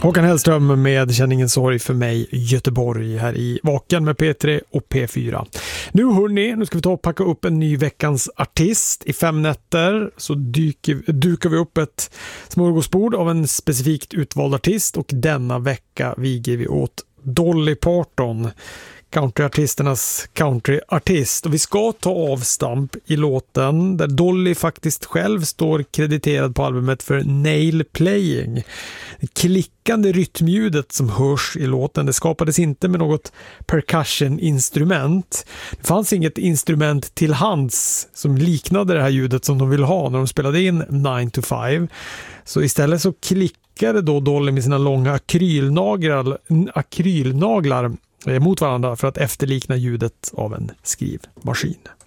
Håkan Hellström med Känn ingen sorg för mig Göteborg här i Vaken med P3 och P4. Nu ska vi ta och packa upp en ny veckans artist. I 5 nätter så dukar vi upp ett smörgåsbord av en specifikt utvald artist, och denna vecka viger vi åt Dolly Parton, countryartisternas countryartist. Och vi ska ta avstamp i låten där Dolly faktiskt själv står krediterad på albumet för nail playing. Det klickande rytmljudet som hörs i låten, det skapades inte med något percussion-instrument. Det fanns inget instrument till hands som liknade det här ljudet som de ville ha när de spelade in 9 to 5. Så istället så klickade då Dolly med sina långa akrylnaglar mot varandra för att efterlikna ljudet av en skrivmaskin.